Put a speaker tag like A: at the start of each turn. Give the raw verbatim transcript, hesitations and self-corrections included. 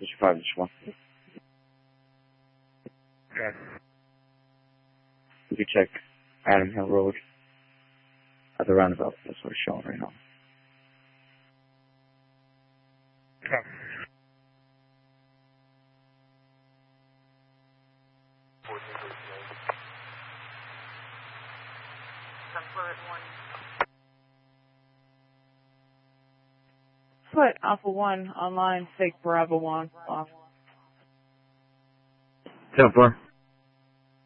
A: five inch one.
B: Okay.
A: You can check Adam Hill Road at the roundabout. That's what it's showing right now.
B: Okay.
C: Put Alpha One online, fake Bravo One off.
A: ten four.